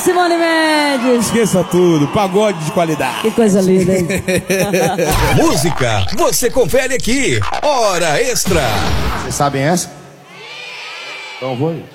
Simone Mendes. Esqueça tudo, pagode de qualidade. Que coisa linda, hein? Música, você confere aqui. Hora Extra. Vocês sabem essa? Então vou.